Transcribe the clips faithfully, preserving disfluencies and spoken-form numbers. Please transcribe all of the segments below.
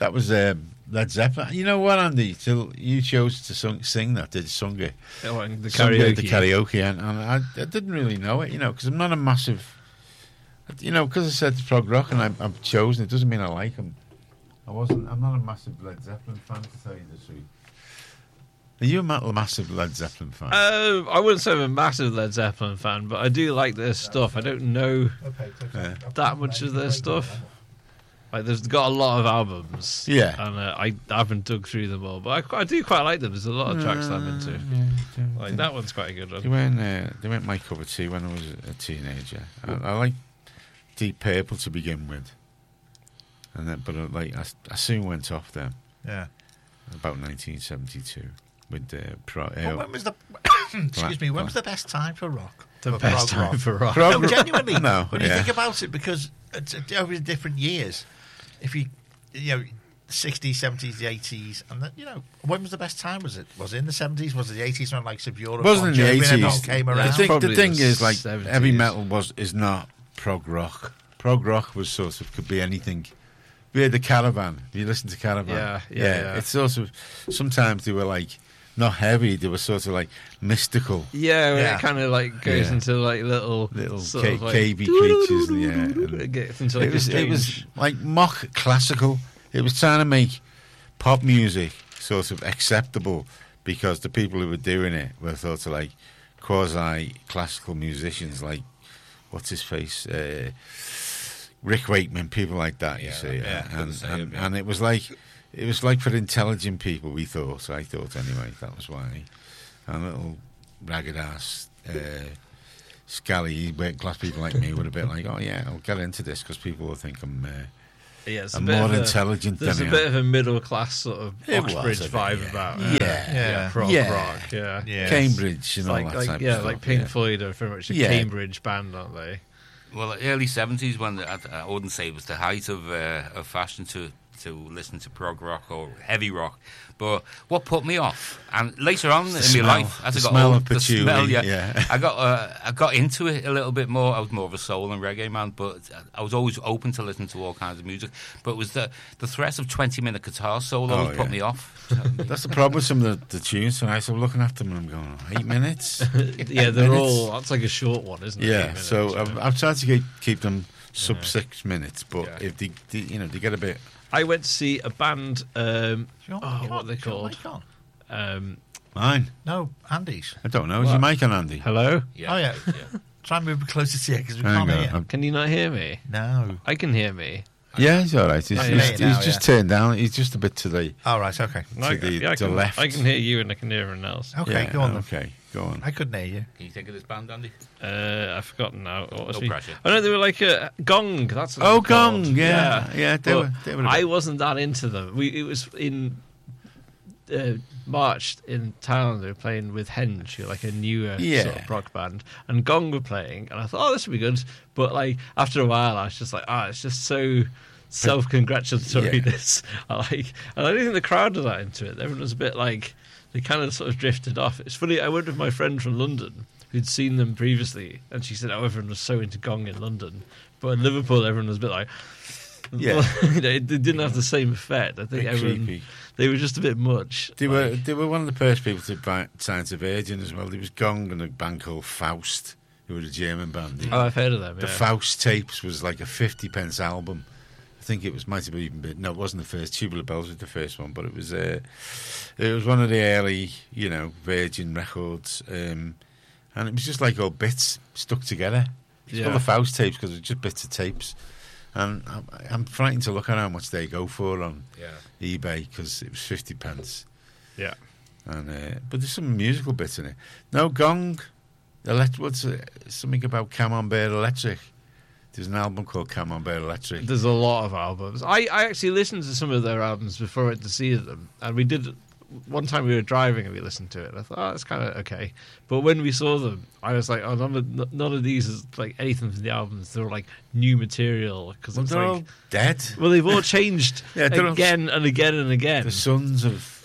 that was um, Led Zeppelin. You know what, Andy? Till you chose to sung, sing that, did you sung it? Oh, and the Sung it karaoke. at the karaoke, and, and I, I didn't really know it, you know, because I'm not a massive, you know, because I said it's prog rock and I, I've chosen it doesn't mean I like them. I wasn't. I'm not a massive Led Zeppelin fan, to tell you the truth. Are you a ma- massive Led Zeppelin fan? Uh, I wouldn't say I'm a massive Led Zeppelin fan, but I do like their stuff. I don't know Yeah. that much of their stuff. Like, there's got a lot of albums. Yeah. And uh, I, I haven't dug through them all, but I, I do quite like them. There's a lot of tracks that I'm into. Yeah, Like, that one's quite a good They one. weren't. Uh, they weren't my cup of tea when I was a teenager. I, I like Deep Purple to begin with, and then but I, like I, I soon went off them. Yeah. About nineteen seventy-two with the uh, pro. Uh, Well, when was the excuse me? When was the best time for rock? The For best prog time for rock. prog- No, genuinely. No, when you yeah. think about it, because it's, it's over the different years, if you you know. sixties, seventies, the eighties, and then, you know, when was the best time? Was it was it in the seventies? Was it the eighties when like Subura? It wasn't in the eighties. Came The around. thing, the Probably thing the is, like, seventies. heavy metal was is not prog rock. Prog rock was sort of could be anything. We had the Caravan. You listen to Caravan. Yeah, yeah, yeah. It's sort of sometimes they were like not heavy. They were sort of like mystical. Yeah, where Yeah. it kind of like goes Yeah. into like little, Little sort ca- of like, cavey creatures, yeah, and- It gets into like it was a it was strange- like mock classical. It was trying to make pop music sort of acceptable because the people who were doing it were sort of like quasi classical musicians, like what's his face, uh, Rick Wakeman, people like that. You Yeah, see, yeah, and couldn't say and, him, yeah. and it was like it was like for intelligent people. We thought, I thought anyway. That was why. And little ragged ass. Uh, Scally, working class people like me would have been like, oh yeah, I'll get into this because people will think I'm uh, yeah, it's a I'm bit more of a- intelligent There's than a I bit am. of a middle class sort of It was Oxbridge a bit, vibe yeah. about uh, Yeah. yeah, Yeah. prog Yeah. rock, yeah. Yeah. Cambridge and It's all like, that like type yeah, of like stuff. Pink yeah. Floyd are very much a Yeah. Cambridge band, aren't they? Well, the early seventies, when the, I, I wouldn't say it was the height of uh, of fashion to to listen to prog rock or heavy rock, but what put me off, and later on in my smell. life, as The I got smell older, of the patchouli, smell, yeah, yeah. I got uh, I got into it a little bit more. I was more of a soul and reggae man, but I was always open to listen to all kinds of music. But it was the the threat of twenty minute guitar solos Oh, put yeah. me off. That's the problem with some of the, the tunes tonight. So I'm looking at them and I'm going, oh, eight minutes? Yeah, they're minutes? all. That's like a short one, isn't it? Eight Yeah, minutes, so yeah. I've, I've tried to keep, keep them sub Yeah. six minutes, but Yeah. if they, they, you know, they get a bit... I went to see a band. Um, Your- oh, your- what are they your called? mic on? Um, Mine? No, Andy's. I don't know. Is What? your mic on, Andy? hello. Yeah. Oh yeah. yeah. Try and move closer to you because we Hang can't on, hear. I'm- Can you not hear me? No. I can hear me. Yeah, he's all right. He's, I he's, hear you he's now, just yeah. turned down. He's just a bit to the, All right. Okay. to I, the, yeah, I to can, left. I can hear you and I can hear everyone else. Okay. Yeah, Go on. Then. Okay, go on. I couldn't hear you. Can you think of this band, Andy? Uh, I've forgotten now. What was No we- pressure. I know they were like a Gong. That's what Oh, they were called. Gong, yeah. Yeah, they But were- they were a I bit- wasn't that into them. We It was in uh, March in town. They were playing with Henge, who are like a newer Yeah. sort of rock band, and Gong were playing. And I thought, oh, this would be good. But like after a while, I was just like, ah, it's just so self-congratulatory. Yeah. This, I like, and I don't think the crowd were that into it. Everyone was a bit like they kind of sort of drifted off. It's funny. I went with my friend from London who'd seen them previously, and she said, "Oh, everyone was so into Gong in London, but in Liverpool, everyone was a bit like." Yeah. you know, it, it didn't have the same effect. I think Bit everyone creepy. they were just a bit much. They like, were they were one of the first people to buy, sign to Virgin as well. There was Gong and a band called Faust, who were a German band. Oh, I've heard of them. The Yeah. Faust tapes was like a fifty pence album. I think it was might have even been no, it wasn't the first. Tubular Bells was the first one, but it was uh, it was one of the early, you know, Virgin records, um, and it was just like all bits stuck together. It's Yeah. called the Faust tapes because it's just bits of tapes, and I'm, I'm frightened to look at how much they go for on Yeah. eBay because it was fifty pence. Yeah. And uh, but there's some musical bits in it. No Gong, elect- what's uh, something about Camembert Electric? There's an album called Camembert Electric. There's a lot of albums. I, I actually listened to some of their albums before I went to see them, and we did. One time we were driving and we listened to it. And I thought, oh, that's kind of okay. But when we saw them, I was like, oh, none of, none of these is like anything from the albums. They're like new material because Well, it's they're like, all dead. well, they've all changed Yeah, they're all- again and again and again. The sons of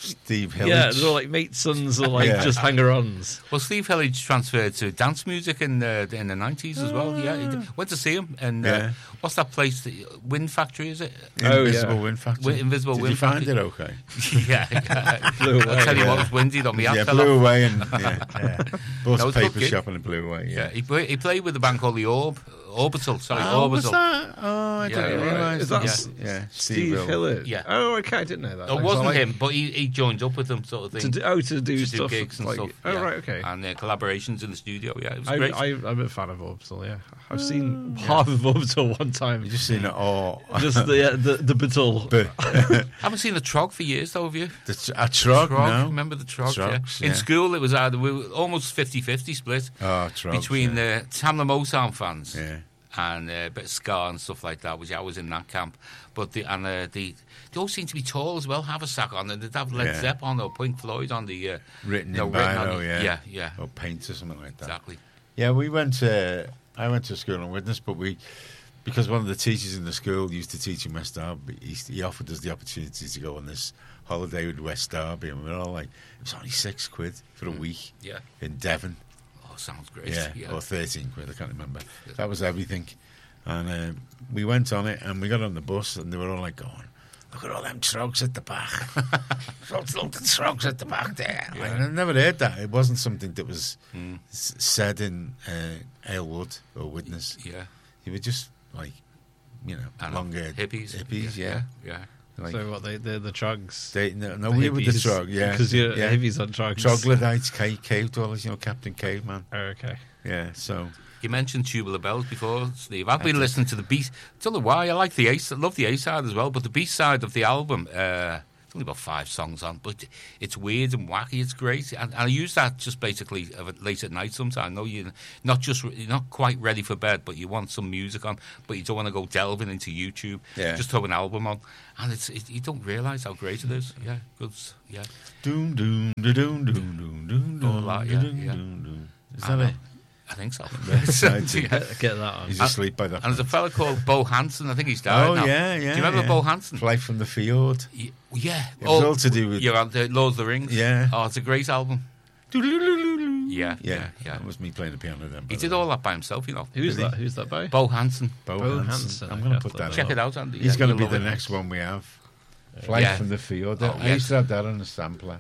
Steve Hillage. Yeah, they're all like mate sons or like Yeah. just hanger-ons. Well, Steve Hillage transferred to dance music in the in the nineties as well. Yeah, he did. Went to see him, and uh, Yeah. what's that place? The Wind Factory, is it? Oh, Invisible yeah. Wind Factory. Wi- Invisible Did Wind you find Factory. it okay? yeah, yeah. Blew away, I'll tell you yeah. what, it was windy on me. Yeah, fell blew off. away and yeah, yeah. bought No, a it's a good paper gig. shop and it blew away. Yeah, Yeah. he, play, he played with a band called the Orb, Orbital. Sorry, Oh, what's Orbital. that? Oh, I Yeah, didn't yeah, realise. Is that yeah, S- yeah. Steve Hill. Hillard? Yeah. Oh, okay, I didn't know that. It Like, wasn't like- him, but he, he joined up with them, sort of To thing. do, oh, to do to do stuff gigs and like, stuff. Oh, yeah. right, okay. And uh, collaborations in the studio. Yeah, it was I, great. I, I'm a fan of Orbital. Yeah, I've seen half of Orbital one time. You just seen it all. Just the uh, the the Bitul. But haven't seen the Trog for years, though, have you? the tr- a trog, no. Remember the Trog? Trogs, yeah. In yeah. school, it was either we were almost fifty-fifty split Oh, trogs. between yeah. the Tamla Motown fans yeah. and uh, a bit of ska and stuff like that, which I was in that camp. But the and uh, the they all seem to be tall as well. Haversack on, and they'd have Led Yeah. Zepp on or Pink Floyd on the uh, Written no, in written on Bino, the- yeah. yeah, yeah, Or paint or something like that. exactly. Yeah, we went to, I went to school in Widnes, but we, because one of the teachers in the school used to teach in West Derby, he, he offered us the opportunity to go on this holiday with West Derby, and we were all like, it was only six quid for a week Yeah. in Devon. Oh, sounds great. Yeah, Yeah, or thirteen quid, I can't remember. Yeah. That was everything. And um, we went on it, and we got on the bus, and they were all like going, look at all them trogs at the back. Look at the trogs at the back there. Like, I never heard that. It wasn't something that was Mm. s- said in uh, Aylwood or Widnes. yeah. You were just like, you know, I know. long-haired hippies, Hippies, yeah. yeah. Like, So what? They they're the Trugs. they, no, no The we were the hippies. trog, yeah. Because you're yeah. hippies on Trugs. Troglodytes, cave, cave dwellers, you know, Captain Caveman. Oh, okay. Yeah, so... You mentioned Tubular Bells before, Steve. I've been did. listening to the B. Don't know why. I like the A. I love the A side as well, but the B side of the album. Uh, it's only about five songs on, but it's weird and wacky. It's great, and, and I use that just basically of it late at night. Sometimes, I know you're not just you're not quite ready for bed, but you want some music on, but you don't want to go delving into YouTube. Yeah. Just throw an album on, and it's it, you don't realise how great it is. Yeah, good. s- Yeah, Doom, doom, da doom, doom, doom, doom, All doom, that, da yeah, doom, yeah. doom, doom. Is I that know. it? I think so. Right, Yeah. Get, get that on. He's asleep by that And there's a point. fella called Bo Hansen. I think he's died Oh, now. yeah, yeah. Do you remember yeah. Bo Hansen? Flight from the Fjord. Y- Yeah. It was all to do with- You're on the Lord of the Rings. Yeah. Oh, it's a great album. Yeah, Yeah, yeah, yeah. yeah. That was me playing the piano then. by He the did way. all that by himself, you know. Who's Did he? that? Who's that by? Bo Hansen. Bo, Bo Hansen. Hansen, I'm I going to have put to that look Check up. it out, Andy. He's Yeah, going to you'll be love the it. next one we have. Flight Yeah. from the Fjord. Oh, I yes. used to have that on a sampler.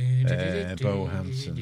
Uh, Bo Hansen.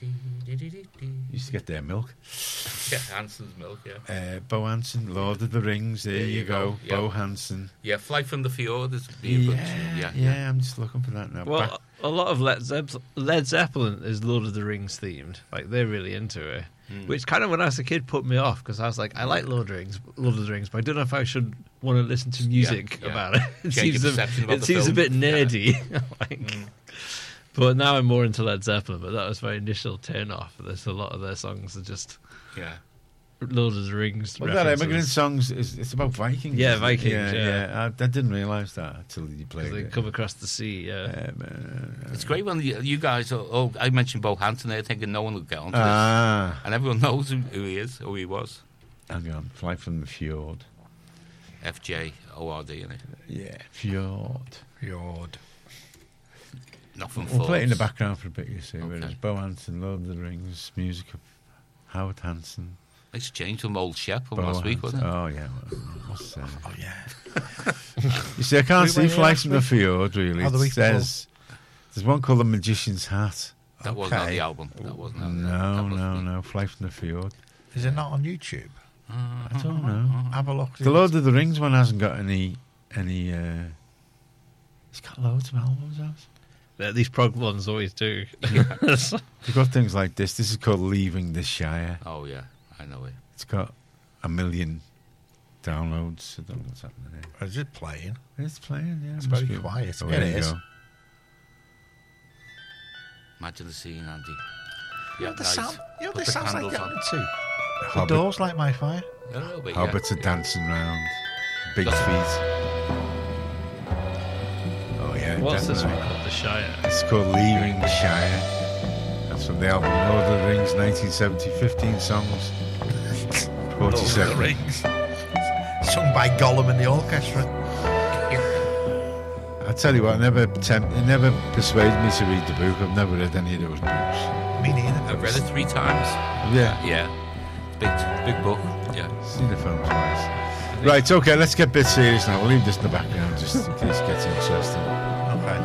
Used to get their milk. Yeah, Hansen's milk, yeah. Uh, Bo Hansen, Lord of the Rings. There, There you you go. go, yeah. Bo Hansen. Yeah, Flight from the Fjord is be a good Yeah, yeah, yeah, I'm just looking for that now. Well, Back- a lot of Led, Zepp- Led Zeppelin is Lord of the Rings themed. Like they're really into it, Hmm. which kind of when I was a kid put me off because I was like, I like Lord of the Rings, Lord of the Rings, but I don't know if I should want to listen to music yeah. about it. It Change your seems a, perception about it the seems a film. bit Yeah. nerdy. like, But now I'm more into Led Zeppelin. But that was my initial turn off. There's a lot of their songs are just yeah. Lord of the Rings. Well, that references. Immigrant Songs is it's about Vikings. Yeah, isn't it? Vikings, Yeah, yeah. I, I didn't realise that until you played They it. come across the sea. Yeah. Um, uh, It's great when you, you guys, are, oh, I mentioned Bo Hansen there thinking no one would get onto it. ah, And everyone knows who, who he is, who he was. hang on, Flight from the Fjord. F J O R D, innit? Yeah, Fjord. Fjord. Nothing We'll play it in the falls. background for a bit. You see, where Okay. it's Bo Hansen, Lord of the Rings, music of Howard Hansen. It's changed from Old Shep from Bo last week, Hansen. wasn't it? Oh yeah. well, What's that? Oh, yeah. You see, I can't We see went here Flight last from the week. Fjord really. Oh, the It week says there's one called The Magician's Hat. That wasn't on Okay. the album. That wasn't on the No, that no, wasn't- no. Flight from the Fjord. Is it not on YouTube? I don't know. Have a look. The Lord of the Rings one hasn't got any any. Uh, he's got loads of albums out. Yeah, These prog ones always do. You've got things like this. This is called Leaving the Shire. Oh, yeah. I know it. It's got a million downloads. I don't know what's happening there. Is it playing? It's playing, yeah. It's must very be. quiet. Oh, Yeah, there it you is. go. Imagine the scene, Andy. You Yeah, know, the nice. sound, you know Put this the sounds like candles getting on. into. The Hobbit, doors light my fire. A little bit, yeah. hobbits are dancing round. Big That's- feet. Oh, yeah. What's this one definitely. called? The Shire. It's called Leaving the Shire. That's from the album Lord of the Rings, nineteen seventy, fifteen songs. forty-seven. Rings. Sung by Gollum and the orchestra. I tell you what, it never tempt, it never persuaded me to read the book. I've never read any of those books. Me neither. I've read it three times. Yeah, Yeah. Big, big book. Yeah. seen the film twice. Right, okay, let's get a bit serious now. We'll leave this in the background just in case it gets interesting. Okay.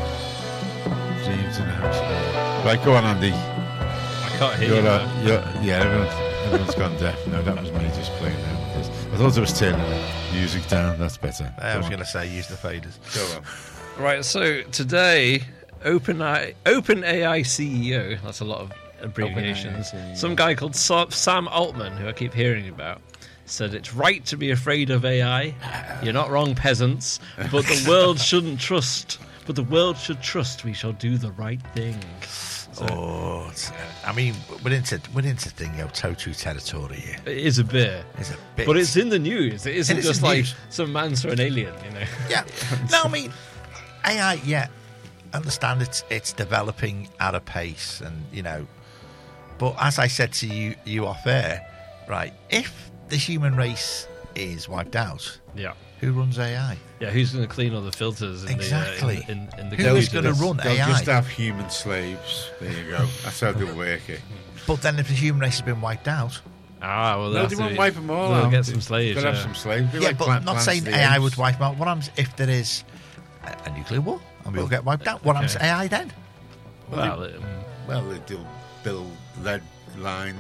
James in the house. Right, go on, Andy. I can't hear You're, you. uh, man. you're, yeah, everyone, everyone's gone deaf. No, that was me just playing out with this. I thought I was turning the music down. That's better. I Go was on. going to say use the faders. Go on. Right, so today, OpenAI, OpenAI C E O, that's a lot of abbreviations, OpenAI C E O. some guy called Sa- Sam Altman, who I keep hearing about, said it's right to be afraid of A I. You're not wrong, peasants, but the world shouldn't trust. But the world should trust we shall do the right thing. So Oh, it's, uh, I mean, we're into we're into thing, you know, Totu territory here. it is a bit. It's a bit, But it's in the news. It isn't It is just in the like news. some man saw an alien, you know. yeah. No, I mean, A I. Yeah, understand it's it's developing at a pace, and you know. But as I said to you, you off air, right? If the human race is wiped out, Yeah. who runs A I? Yeah, who's going to clean all the filters in Exactly. the uh, in, in, in the Who is computers? going to run They'll A I? just have human slaves. There you go. That's how they'll work it. But then, if the human race has been wiped out, Ah, well, No, that's they won't wipe them all They'll out. get some slaves. They'll have yeah. some slaves. Be yeah, like but Plant- not Plants saying of A the I Apes. would wipe them out. What happens if there is a, a nuclear war and we all get wiped out? What happens to Okay. A I then? Well, um, Well, they'll build lead line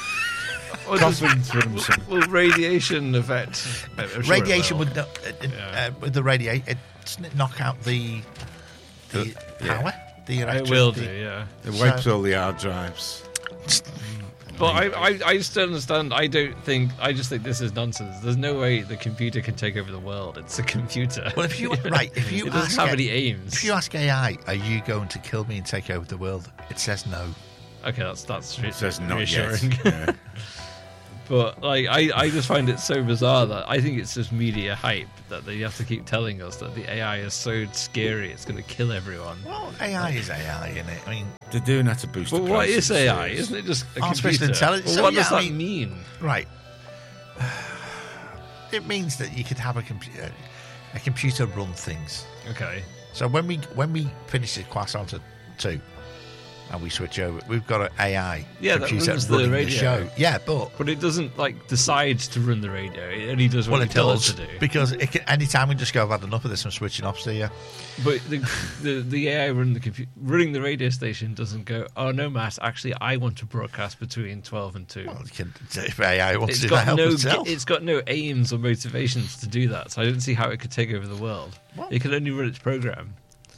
well, does- coffins for them. some- will radiation affect? I'm sure it Radiation will. would not, uh, uh, Yeah. uh, with the radiate, it doesn't it knock out the the Yeah. power, the It electric. will do, the- yeah. It wipes So- all the hard drives. But I, I, I just don't understand. I don't think. I just think this is nonsense. There's no way the computer can take over the world. It's a computer. Well, if you right, if you it doesn't ask have A- any aims. If you ask A I, are you going to kill me and take over the world? It says no. Okay, that's that's It says not reassuring. yet. Yeah. But like, I, I just find it so bizarre that I think it's just media hype that they have to keep telling us that the A I is so scary it's going to kill everyone. Well, A I is A I, isn't it? I mean, They're doing that to boost But the what price is of A I? shares. Isn't it just a Artificial computer? intelligence. Well, So, what yeah, does I that mean- mean? right. It means that you could have a computer, a computer run things. Okay. So when we when we finish this Croissant two, and we switch over, we've got an A I Yeah, that computer runs the running the, radio. show. Yeah, but But it doesn't like decide to run the radio. It only does what well, you it tell does it to do. because it can, anytime we just go, I've had enough of this, I'm switching off. So yeah, But the the, the A I running the compu- running the radio station doesn't go. Oh no, Matt. Actually, I want to broadcast between twelve and two. well, it can, if A I wants It's to got help no. itself. It's got no aims or motivations to do that. So I don't see how it could take over the world. What? It can only run its program,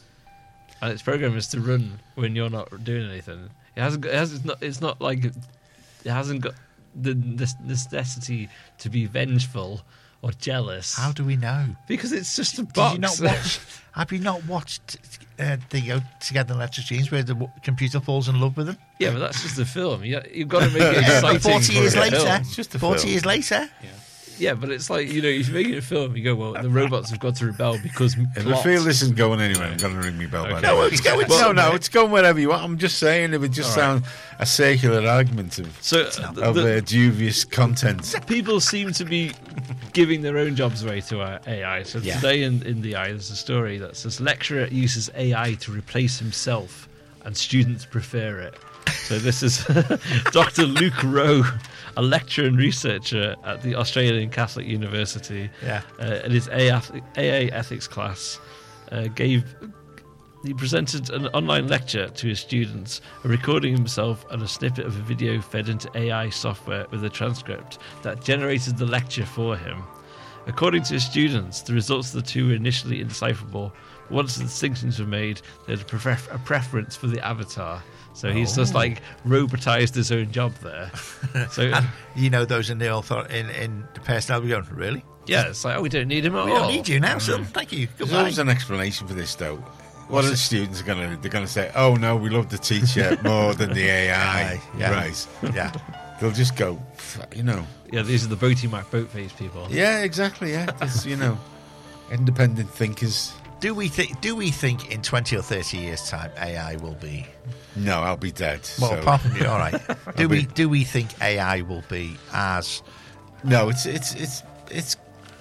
and its program is to run when you're not doing anything. It hasn't. Got, it has. It's not. It's not like it hasn't got the this necessity to be vengeful or jealous. How do we know? Because it's just a Did box. you not watch? Have you not watched uh, the uh, Together in Electric Dreams where the w- computer falls in love with him? Yeah, but that's just a film. You, you've got to make it Yeah, exciting. but forty for years a later, film. It's just a forty film. years later, Yeah, but it's like, you know, if you're making a film, you go, well, the robots have got to rebel because If plot. I feel this isn't going anywhere, I'm going to ring me bell back. Okay. No, it's going no, somewhere. no, it's going wherever you want. I'm just saying, it would just All right. sound a circular argument of, So uh, the, of the- uh, dubious content. people seem to be giving their own jobs away to uh, A I. So Yeah. today in, in the Eye, there's a story that says lecturer uses A I to replace himself and students prefer it. So this is Doctor Luke Rowe, a lecturer and researcher at the Australian Catholic University. Yeah. Uh, in his A A ethics class, uh, gave he presented an online lecture to his students, recording himself and a snippet of a video fed into A I software with a transcript that generated the lecture for him. According to his students, the results of the two were initially indecipherable, but once the distinctions were made, they had a, prefer- a preference for the avatar. So he's just like robotized his own job there. So and you know those in the author in, in the personnel, we going really? yeah, it's like, oh, we don't need him at We all. don't need you now, son. Thank you. There's Goodbye. always an explanation for this, though. What are the students going to? They're going to say, "Oh no, we love the teacher more than the A I." Yeah. Right? Yeah. They'll just go, "F- you know. Yeah, these are the Boaty Mac Boatface people. Yeah, exactly. Yeah, there's, you know, independent thinkers. Do we think? Do we think in twenty or thirty years' time A I will be? No, I'll be dead. Well, so- apart from you, all right. Do I'll we? be- Do we think A I will be as? No, it's it's it's it's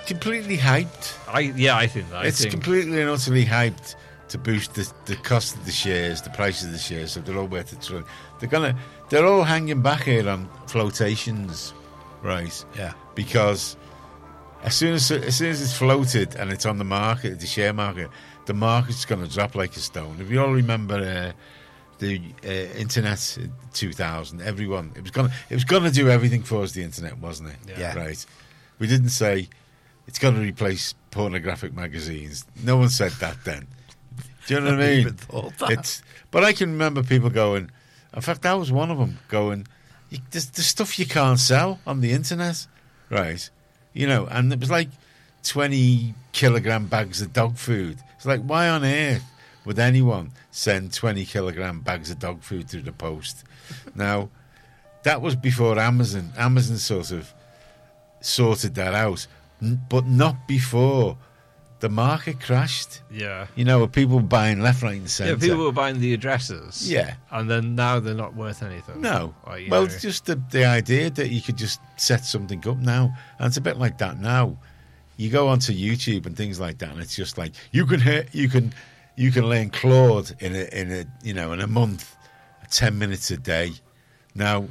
completely hyped. I yeah, I think that. I It's think, completely and utterly hyped to boost the, the cost of the shares, the price of the shares, so they're all worth it. So they're gonna, they're all hanging back here on flotations, right? Yeah. Because as soon as as soon as it's floated and it's on the market, the share market, the market's going to drop like a stone. If you all remember uh, the uh, internet in two thousand, everyone it was going to it was going to do everything for us. The internet, wasn't it? Yeah. Right. We didn't say it's going to replace pornographic magazines. No one said that then. Do you know what I mean? even thought that. It's, but I can remember people going. In fact, I was one of them going. There's, there's stuff you can't sell on the internet, right? You know, and it was like twenty kilogram bags of dog food. It's like, why on earth would anyone send twenty kilogram bags of dog food through the post? Now, that was before Amazon. Amazon sort of sorted that out, n- but not before the market crashed. yeah. You know, with people buying left, right, and Yeah, centre. people were buying the addresses. Yeah. And then now they're not worth anything. No. Like, you Well, know. it's just the, the idea that you could just set something up now. And it's a bit like that now. You go onto YouTube and things like that, and it's just like you can hear, you can you can learn Claude in a in a you know in a month, ten minutes a day. Now,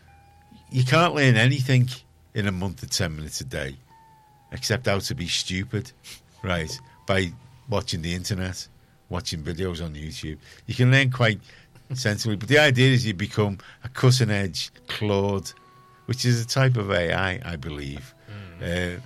you can't learn anything in a month of ten minutes a day, except how to be stupid, right? By watching the internet, watching videos on YouTube. You can learn quite sensibly, but the idea is you become a cutting edge Claude, which is a type of A I, I believe. Uh,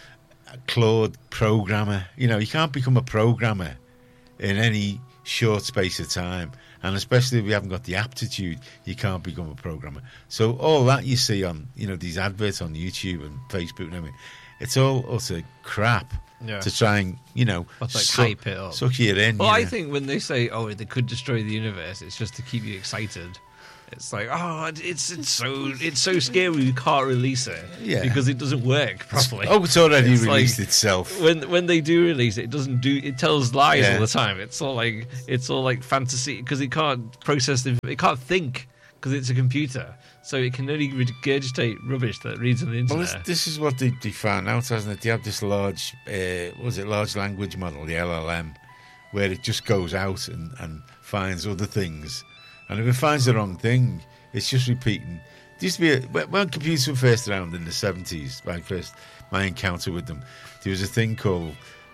a Claude programmer. You know, you can't become a programmer in any short space of time, and especially if you haven't got the aptitude, you can't become a programmer. So all that you see on, you know, these adverts on YouTube and Facebook and everything, it's all utter crap Yeah. to try and, you know, But, like, suck, hype it up. suck you in. Well, you I know. think when they say, "Oh, they could destroy the universe," it's just to keep you excited. It's like, oh, it's it's so it's so scary we can't release it Yeah. because it doesn't work properly. Oh, it's already It's released like- itself. When when they do release it, it doesn't do. It tells lies Yeah. all the time. It's all like it's all like fantasy because it can't process the, it can't think because it's a computer, so it can only regurgitate rubbish that reads on the Well, internet. this, this is what they, they found out, hasn't it? They have this large, uh, what was it, large language model, the L L M, where it just goes out and, and finds other things. And if it finds the wrong thing, it's just repeating. There used to be a, when when computers were first around in the seventies, my first my encounter with them, there was a thing called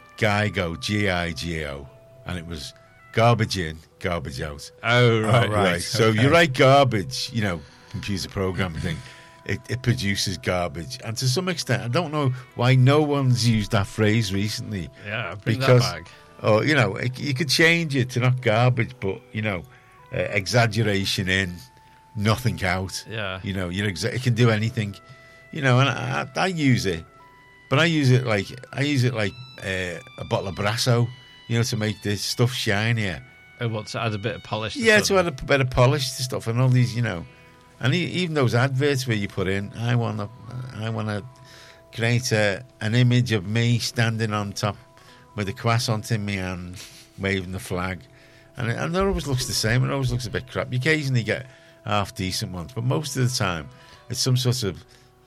GIGO, G I G O, and it was garbage in, garbage out. oh right, right. So okay. you write garbage, you know, computer programming thing, it, it produces garbage. And to some extent, I don't know why no one's used that phrase recently. Yeah, bring because, that back. or, you know, it, you could change it to not garbage, but, you know, uh, exaggeration in, nothing out. Yeah. You know, you're exa- it can do anything. You know, and I, I, I use it, but I use it like, I use it like uh, a bottle of Brasso, you know, to make this stuff shinier. Oh, what, to add a bit of polish? To Yeah, to something? add a better polish to stuff and all these, you know, and e- even those adverts where you put in, I want to, I want to create a, an image of me standing on top with a croissant in my hand, waving the flag, and it, and it always looks the same. It always looks a bit crap. You occasionally get half decent ones, but most of the time, it's some sort of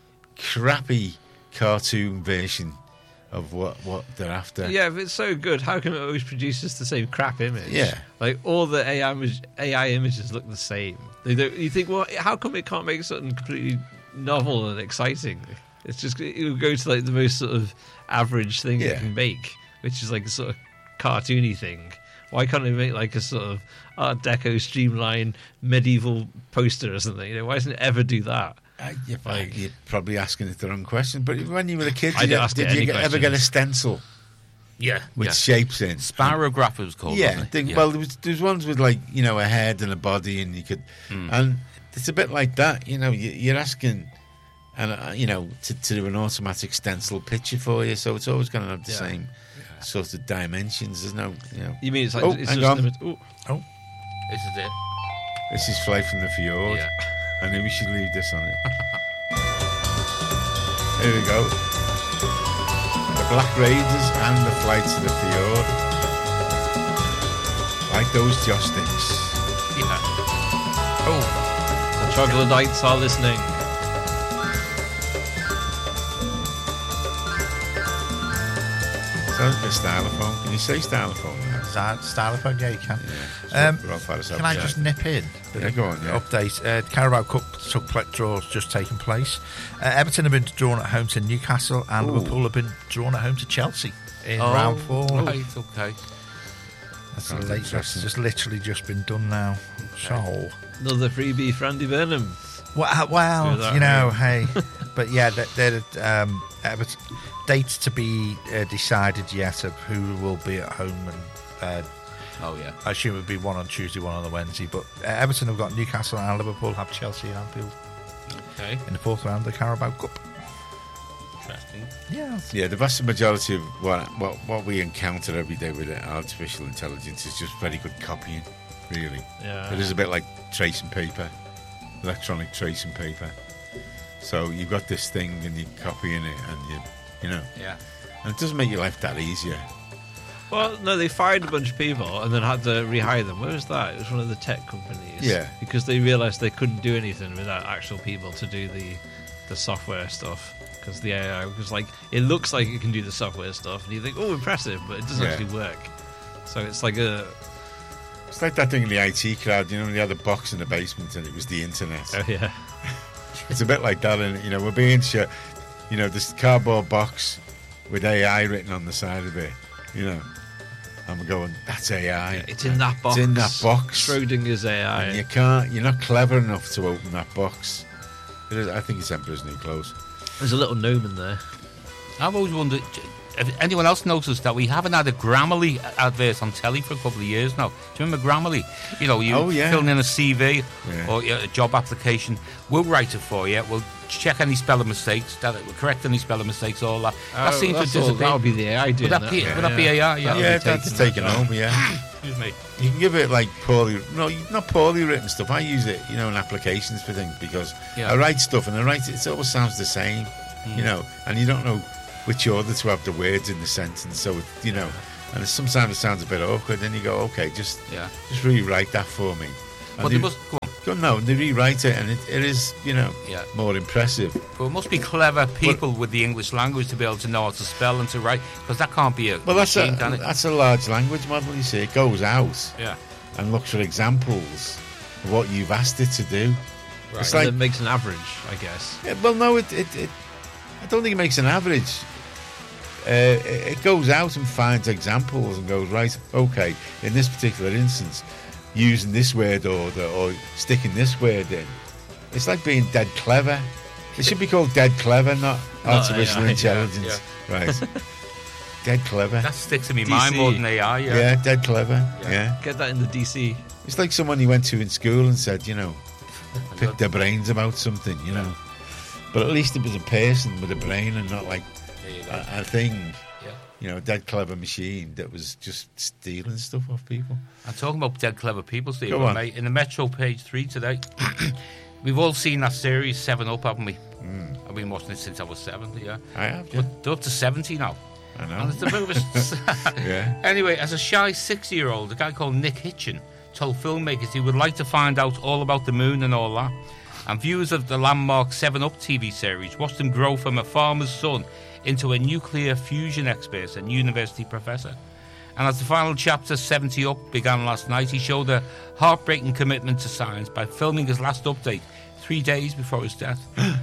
crappy cartoon version of what, what they're after. Yeah, if it's so good, how come it always produces the same crap image? Yeah. Like, all the A I, image, A I images look the same. They don't, you think, well, how come it can't make something completely novel and exciting? It's just, it will go to, like, the most sort of average thing it Yeah. can make, which is, like, a sort of cartoony thing. Why can't it make, like, a sort of Art Deco streamlined medieval poster or something? You know, why doesn't it ever do that? Uh, you're, Like- you're probably asking it the wrong question, but when you were a kid, I did you, didn't ask it did you any get- ever get a questions. stencil Yeah, with yeah. shapes in? Sparrowgraph it was called. Yeah, wasn't it? thing- yeah. well, there was there's ones with like you know a head and a body, and you could, and it's a bit like that. You know, you, you're asking, and uh, you know, to, to do an automatic stencil picture for you, so it's always going to have the Yeah. same sort of dimensions. There's no, you know, You mean it's like, Oh, it's hang just on. limit- ooh, This is it. this is Flight from the Fjord. Yeah. I think we should leave this on it. Here we go. The Black Raiders and the Flight to the Fjord. Like those joysticks. Yeah. Oh, the troglodytes are listening. Sounds like a stylophone. Can you say stylophone? Zy- Stylophone, yeah, you can. Yeah. Um, Rob Farris Can I said. just nip in? Yeah, go on, yeah. Update. Uh, Carabao Cup took play draws just taken place. Uh, Everton have been drawn at home to Newcastle, and Ooh. Liverpool have been drawn at home to Chelsea in Oh, round four. Right, okay. That's, Sounds late, that's interesting. just literally just been done now. So, Another freebie for Andy Burnham. well, well Do that, you know, hey, but yeah, they're, they're, um, Everton, dates to be uh, decided yet of who will be at home, and uh, Oh, yeah. I assume it would be one on Tuesday, one on the Wednesday. But uh, Everton have got Newcastle, and Liverpool have Chelsea and Anfield Okay. in the fourth round of the Carabao Cup. Interesting. Yeah, Yeah, the vast majority of what, what what we encounter every day with artificial intelligence is just very good copying, really. Yeah. It is a bit like tracing paper, electronic tracing paper. So you've got this thing and you're copying it, and you, you know, Yeah. and it doesn't make your life that easier. Well, no, they fired a bunch of people and then had to rehire them. Where was that? It was one of the tech companies. Yeah. Because they realised they couldn't do anything without actual people to do the the software stuff. Because the A I was like, it looks like it can do the software stuff, and you think, oh, impressive, but it doesn't Yeah. actually work. So it's like a, It's like that thing in the I T crowd, you know, when they had a box in the basement and it was the internet. oh yeah, It's a bit like that, and you know, we're being sure, you know, this cardboard box with A I written on the side of it, you know, and we're going, that's A I. it's in that box. It's in that box. Schrodinger's A I. And you can't, you're not clever enough to open that box. It is, I think it's Emperor's New Clothes. There's a little gnome in there. I've always wondered, if anyone else noticed that we haven't had a Grammarly advert on telly for a couple of years now. Do you remember Grammarly? You know, you Oh, yeah. fill in a C V Yeah. or a job application. We'll write it for you. We'll check any spelling mistakes, that we'll correct any spelling mistakes, all that. that Oh, seems to that's all- disappear. That would be the A I doing Would that be, yeah. would that be A I? Yeah. That'll Yeah, be that's taken taken home, yeah. Excuse me. You can give it like poorly, no, not poorly written stuff. I use it, you know, in applications for things because Yeah. I write stuff and I write it, it always sounds the same, you know, and you don't know which order to have the words in the sentence. So, it, you know, and sometimes it sounds a bit awkward. Then you go, okay, just Yeah. just rewrite that for me. And But they, they must, go on. go, no, they rewrite it and it, it is, you know, Yeah. more impressive. But it must be clever people with the English language to be able to know how to spell and to write, because that can't be a Well, that's a, machine, can it? that's a large language model, you see. It goes out Yeah. and looks for examples of what you've asked it to do. Right. It's And like, it makes an average, I guess. yeah, well, no, it, it, it, I don't think it makes an average. Uh, it, it goes out and finds examples and goes, right, okay, in this particular instance, using this word order or sticking this word in. It's like being dead clever. It should be called dead clever, not Not artificial A I, intelligence. Right. Dead clever. That sticks in my D C. mind more than A I. yeah. Yeah. dead clever. Yeah. Yeah. Get that in the D C. It's like someone you went to in school and said, you know, pick their brains about something, you know. But at least it was a person with a brain and not like There you go. a, a thing, Yeah. you know, a dead clever machine that was just stealing stuff off people. I'm talking about dead clever people, Steve. Go on. Mate. In the Metro page three today, we've all seen that series Seven Up, haven't we? Mm. I've been watching it since I was seven. Yeah, I have, yeah. but they're up to seventy now. I know. And it's a bit of a... Yeah. Anyway, as a shy six-year-old, a guy called Nick Hitchin told filmmakers he would like to find out all about the moon and all that. And viewers of the landmark Seven Up T V series watched him grow from a farmer's son into a nuclear fusion expert and university professor. And as the final chapter, seventy Up, began last night, he showed a heartbreaking commitment to science by filming his last update three days before his death.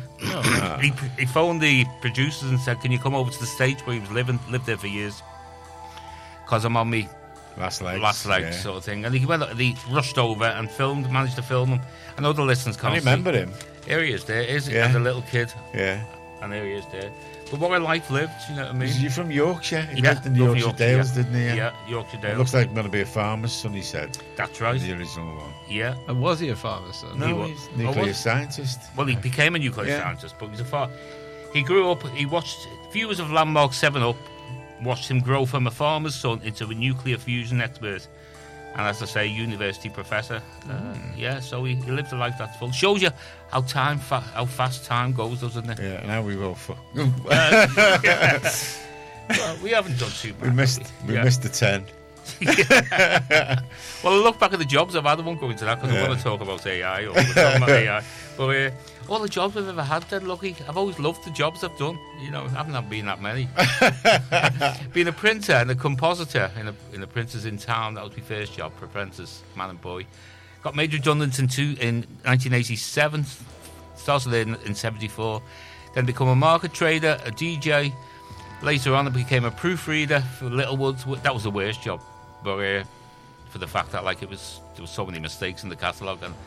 he, he phoned the producers and said, can you come over to the stage where he was living, lived there for years? Because I'm on me Last legs. last leg yeah. sort of thing. And he went, he rushed over and filmed, managed to film him. I know the listeners can't I see. remember him. Here he is there, is Yeah. as a little kid. Yeah. And there he is there. But what a life lived, you know what I mean? Was you from Yorkshire? He Yeah, lived in the lovely Yorkshire Yorkshire, Dales, yeah. didn't he? Yeah, Yorkshire It Dale. looks like I'm going to be a farmer's son, he said. That's right. The original one. Yeah. And was he a farmer son? No, wa- he's a oh, nuclear was- scientist. Well, he became a nuclear Yeah. scientist, but he's a far. He grew up. He watched viewers of Landmark Seven Up, watched him grow from a farmer's son into a nuclear fusion expert, and as I say, university professor. Uh, yeah, so he, he lived a life that's full. Shows you how time, fa- how fast time goes, doesn't it? Yeah, now we will. Fu- Well, we haven't done too bad. we missed. have We Yeah. missed the ten. Well, I look back at the jobs I've had. I won't go into that because I want to talk about A I or we're talking about A I. But uh, all the jobs I've ever had, dead lucky. I've always loved the jobs I've done. You know, I haven't had been that many. Being a printer and a compositor in a in the printers in town, that was my first job for apprentice, man and boy. Got made redundant in two in nineteen eighty-seven. Started in in seventy-four. Then become a market trader, a D J. Later on, I became a proofreader for Littlewoods. That was the worst job, but uh, for the fact that like it was there was so many mistakes in the catalogue, and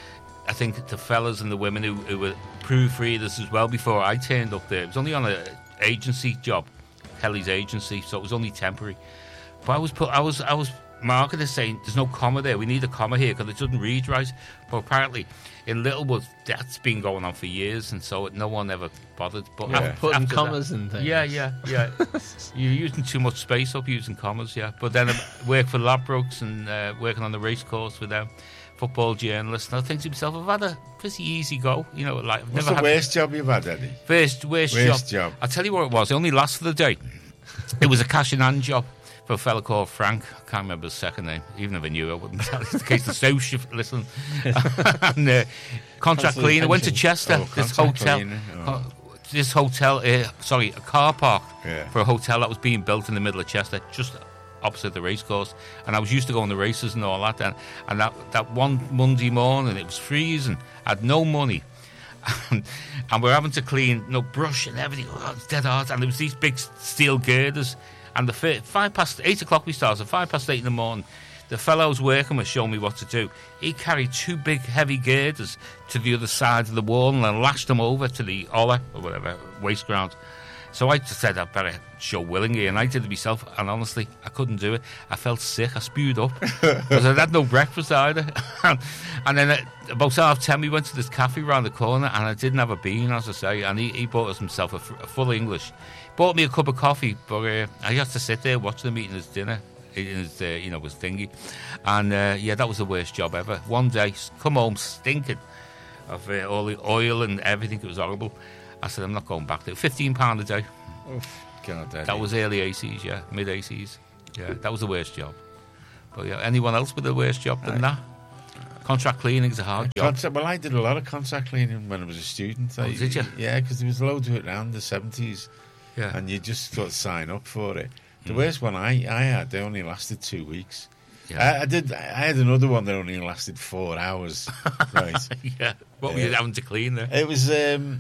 I think the fellas and the women who, who were proofreaders as well before I turned up there. It was only on an agency job, Kelly's agency, so it was only temporary. But I was put, I was, I was marketers saying there's no comma there. We need a comma here because it doesn't read right. But apparently, in Littlewoods, that's been going on for years, and so no one ever bothered. But Yeah. after, Putting after commas that, and things. Yeah, yeah, yeah. You're using too much space up using commas, yeah. But then I worked for Ladbrokes and uh, working on the race course with them, football journalist. And I think to myself, I've had a pretty easy go. You know, like I've What's never the had worst job you've had, Eddie? First, worst, Worst job. job. I'll tell you what it was. It only lasted a day. It was a cash in hand job for a fella called Frank. I can't remember his second name. Even if I knew, I wouldn't tell you. In case the so should listen. and, uh, contract Cancel cleaner. Went to pension. Chester. Oh, this contract hotel. cleaner. Oh. uh, this hotel. Uh, sorry, a car park Yeah. for a hotel that was being built in the middle of Chester, just opposite the racecourse. And I was used to going to races and all that. And, and that, that one Monday morning, it was freezing. I had no money. And, and we're having to clean, no brush and everything. Oh, it's dead hard. And there was these big steel girders. And the fi- five past eight o'clock we started. Five past eight in the morning, the fellow I was working with showed me what to do. He carried two big heavy girders to the other side of the wall and then lashed them over to the Ola or whatever waste ground. So I just said I better show willingly, and I did it myself. And honestly, I couldn't do it. I felt sick. I spewed up because I had no breakfast either. And then at about half ten, we went to this cafe round the corner, and I didn't have a bean, as I say. And he, he bought us himself a, f- a full English. Bought me a cup of coffee, but uh, I had to sit there watching him eating his dinner, eating his, uh, you know, his thingy. And uh, yeah, that was the worst job ever. One day, come home stinking of uh, all the oil and everything. It was horrible. I said, I'm not going back there. fifteen pounds a day. God, Eddie. That was early eighties, yeah, mid eighties. Yeah, that was the worst job. But yeah, anyone else with a worse job than that? Contract cleaning is a hard job. Contract, well, I did a lot of contract cleaning when I was a student. Oh, I, did you? Yeah, because there was loads of it around the seventies, Yeah. and you just sort of sign up for it. The Mm. worst one I, I had, they only lasted two weeks. Yeah. I, I did. I had another one that only lasted four hours. Right. yeah. What were you Yeah. having to clean there? It was. Um,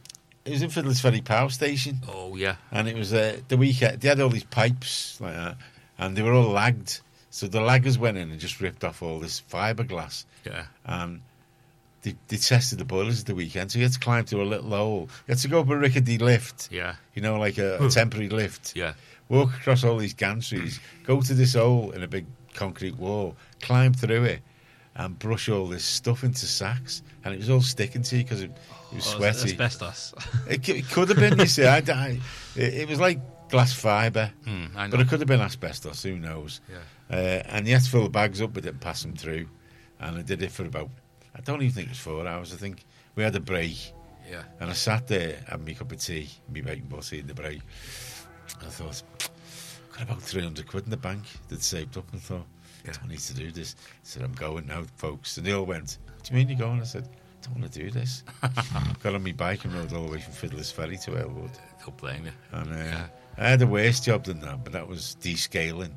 it was in Fiddler's Ferry Power Station, Oh, yeah. and it was uh, the weekend. They had all these pipes like that, and they were all lagged. So the laggers went in and just ripped off all this fiberglass. Yeah. And they, they tested the boilers at the weekend, so you had to climb to a little hole. You had to go up a rickety lift, Yeah. you know, like a, a temporary lift. Yeah. Walk across all these gantries, go to this hole in a big concrete wall, climb through it, and brush all this stuff into sacks. And it was all sticking to you because it, it was Oh, sweaty. asbestos. It, c- it could have been, you see. I, I, it, it was like glass fibre, Mm, I know. but it could have been asbestos, who knows. Yeah. Uh, and you had to fill the bags up with it and pass them through. And I did it for about, I don't even think it was four hours. I think we had a break. Yeah. And I sat there having my cup of tea, me bacon butty in the break. I thought, got about three hundred quid in the bank that saved up, and thought, Yeah. I don't need to do this. I said, I'm going now, folks. And they all went, what do you mean you're going? I said, I don't want to do this. Got on my bike and rode all the way from Fiddler's Ferry to Elwood. Don't blame you. And uh, Yeah. I had a worse job than that, but that was descaling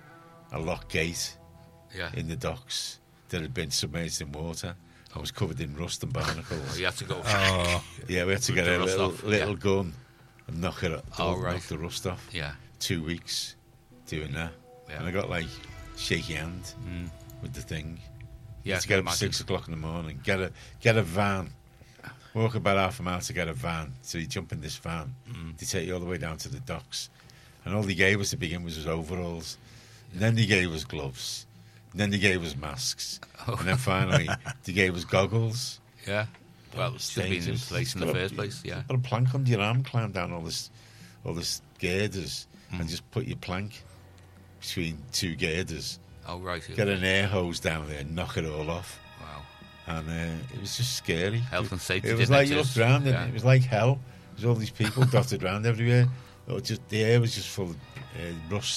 a lock gate Yeah. in the docks that had been submerged in water. I was covered in rust and barnacles. Oh, you had to go. Oh, Yeah, we had to Rip get the a rust little, off, little yeah. gun and knock it up, Oh, knock right. the rust off. Yeah. Two weeks doing that. Yeah. And I got like shaky hand Mm. with the thing. You Yeah, had to I get can up at imagine. six o'clock in the morning, get a get a van, walk about half a mile to get a van. So you jump in this van, Mm. they take you all the way down to the docks. And all they gave us to begin with was overalls. And then they gave us gloves. And then they gave us masks. Oh. And then finally they gave us goggles. Yeah. Well, it should have been in Dangerous. place in the Got a- first place. Yeah. Put a plank under your arm, climb down all this, all this girders, Mm. and just put your plank between two girders. Oh, right. Get an air hose down there, and knock it all off, Wow. and uh, it was just scary. Health and safety It was didn't like you exist. looked around, and Yeah. it was like hell. There was all these people dotted around everywhere. It was just the air was just full of uh, rust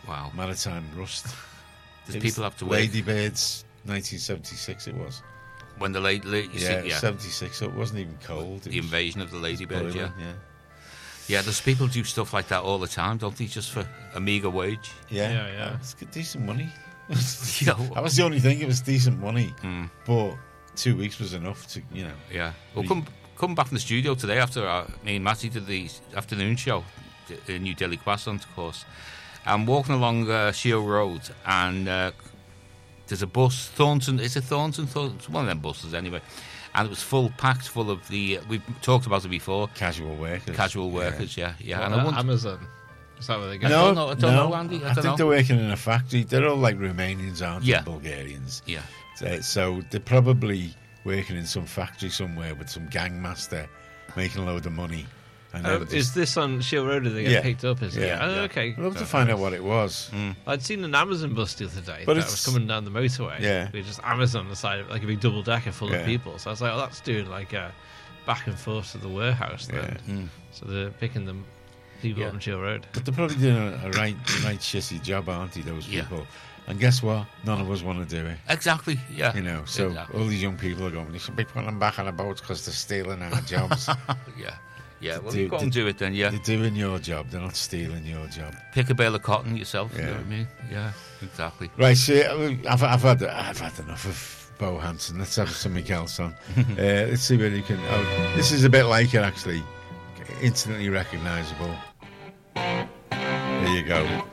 Wow. Maritime Rust. Does It people was have to wait Ladybirds, nineteen seventy-six it was. when the late, late you Yeah, see, yeah, seventy-six, so it wasn't even cold. It the was invasion of the ladybirds. Yeah, boiling, yeah. yeah. There's people do stuff like that all the time, don't they? Just for a meager wage. Yeah, Yeah, yeah. It's good, decent money. Yeah. That was the only thing. It was decent money, Mm. but two weeks was enough to, you know. Yeah. Well, come come back in the studio today after our, me and Matty did the afternoon show, the New Delhi Croissant, of course. I'm walking along uh, Shield Road, and uh, there's a bus, Thornton. Is it Thornton? Thornton? It's one of them buses, anyway. And it was full, packed full of the. Uh, we've talked about it before. Casual workers. Casual workers, yeah, yeah. What, And I uh, wonder, Amazon. Is that where they go? No, don't know- I don't no. know, Andy, I I don't think know. they're working in a factory. They're all like Romanians, aren't Yeah. they? Bulgarians. yeah, So, so they're probably working in some factory somewhere with some gangmaster making a load of money. And Oh, then is just- this on Shield Road? Did they get Yeah. picked up? Is it? Yeah, Oh, yeah. okay. I'd love to find out what it was. I'd seen an Amazon bus the other day But that it's- was coming down the motorway. Yeah. With just Amazon on the side of it, like a big double decker full Yeah. of people. So I was like, oh, that's doing like a back and forth to the warehouse then. Yeah. So they're picking them people Yeah. on Shield Road. But they're probably doing a, a right, right shitty job, aren't they, those Yeah. people? And guess what? None of us want to do it. exactly. Yeah, You know, so Exactly. all these young people are going, they should be putting them back on the boats because they're stealing our jobs. yeah, yeah. Well, Do- you go and do- do it then. Yeah, They're doing your job, they're not stealing your job. pick a bale of cotton yourself. You know Yeah. what I mean? Yeah, exactly. Right, so I've, I've, had, I've had enough of Bo Hansen. Let's have something else on. uh, let's see whether you can. Oh, this is a bit like it, actually. Instantly recognisable. There you go.